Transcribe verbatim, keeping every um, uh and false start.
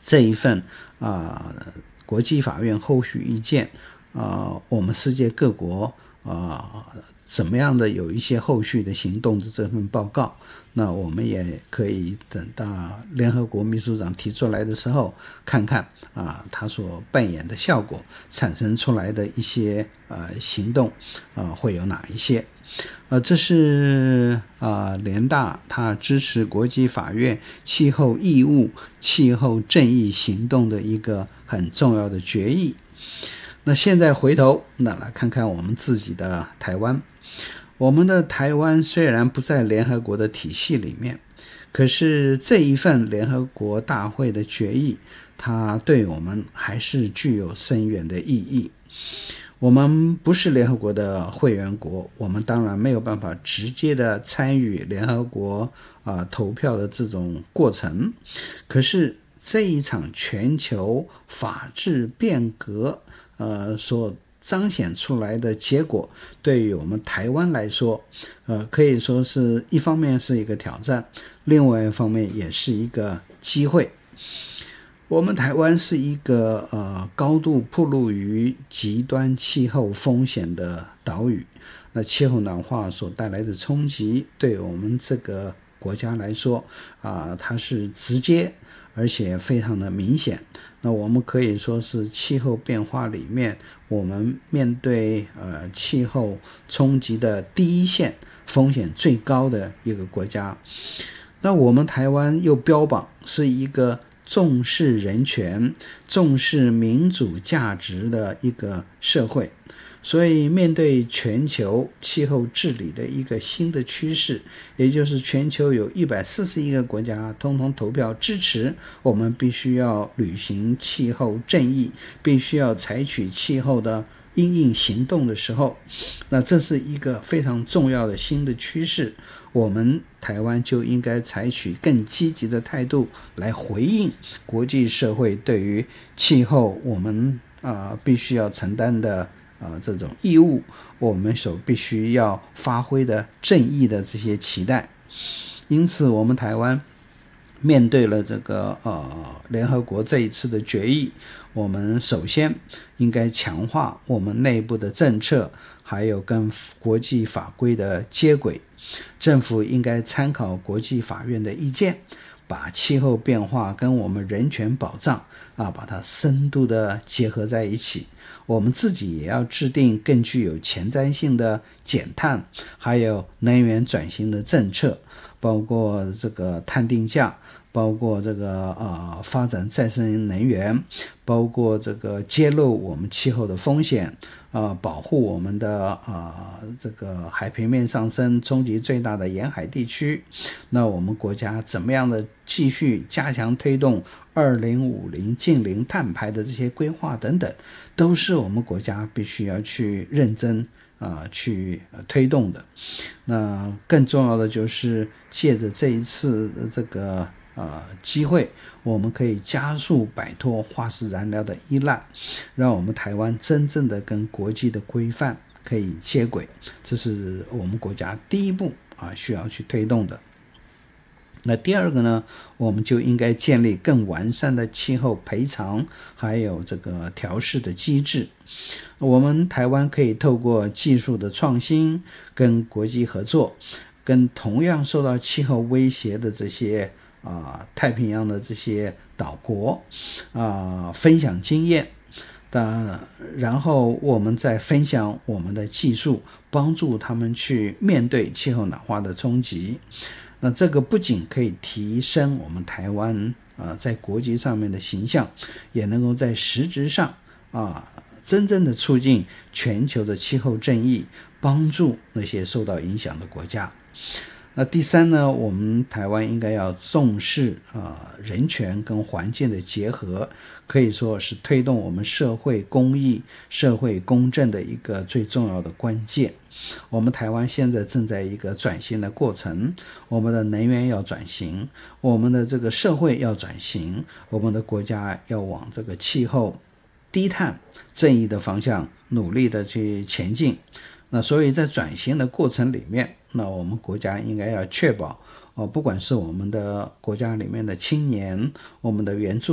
这一份啊、呃、国际法院后续意见啊、呃，我们世界各国啊、呃、怎么样的有一些后续的行动的这份报告，那我们也可以等到联合国秘书长提出来的时候，看看啊他所扮演的效果，产生出来的一些呃行动啊会有哪一些。呃，这是啊、呃、联大他支持国际法院气候义务、气候正义行动的一个很重要的决议。那现在回头，那来看看我们自己的台湾。我们的台湾虽然不在联合国的体系里面，可是这一份联合国大会的决议，它对我们还是具有深远的意义。我们不是联合国的会员国，我们当然没有办法直接的参与联合国啊、呃、投票的这种过程。可是这一场全球法治变革呃所彰显出来的结果，对于我们台湾来说，呃，可以说是一方面是一个挑战，另外一方面也是一个机会。我们台湾是一个呃高度暴露于极端气候风险的岛屿，那气候暖化所带来的冲击，对我们这个国家来说啊、呃，它是直接而且非常的明显。那我们可以说是气候变化里面，我们面对呃气候冲击的第一线，风险最高的一个国家。那我们台湾又标榜是一个重视人权、重视民主价值的一个社会，所以面对全球气候治理的一个新的趋势，也就是全球有一百四十一个国家通通投票支持，我们必须要履行气候正义，必须要采取气候的因应行动的时候，那这是一个非常重要的新的趋势，我们台湾就应该采取更积极的态度来回应国际社会对于气候我们啊、呃、必须要承担的啊、呃、这种义务，我们所必须要发挥的正义的这些期待。因此我们台湾面对了这个呃联合国这一次的决议，我们首先应该强化我们内部的政策，还有跟国际法规的接轨。政府应该参考国际法院的意见，把气候变化跟我们人权保障啊，把它深度的结合在一起。我们自己也要制定更具有前瞻性的减碳，还有能源转型的政策，包括这个碳定价，包括这个呃发展再生能源，包括这个揭露我们气候的风险，呃保护我们的呃这个海平面上升冲击最大的沿海地区。那我们国家怎么样的继续加强推动二零五零净零碳排的这些规划等等，都是我们国家必须要去认真啊、呃、去、呃、推动的。那更重要的就是借着这一次的这个呃机会，我们可以加速摆脱化石燃料的依赖，让我们台湾真正的跟国际的规范可以接轨，这是我们国家第一步啊需要去推动的。那第二个呢，我们就应该建立更完善的气候赔偿还有这个调试的机制。我们台湾可以透过技术的创新跟国际合作，跟同样受到气候威胁的这些啊、呃、太平洋的这些岛国啊、呃、分享经验，然后我们再分享我们的技术，帮助他们去面对气候暖化的冲击。那这个不仅可以提升我们台湾啊、呃、在国际上面的形象，也能够在实质上啊、呃、真正的促进全球的气候正义，帮助那些受到影响的国家。那第三呢，我们台湾应该要重视啊、呃、人权跟环境的结合，可以说是推动我们社会公益、社会公正的一个最重要的关键。我们台湾现在正在一个转型的过程，我们的能源要转型，我们的这个社会要转型，我们的国家要往这个气候低碳正义的方向努力的去前进。那所以在转型的过程里面，那我们国家应该要确保、哦、不管是我们的国家里面的青年，我们的原住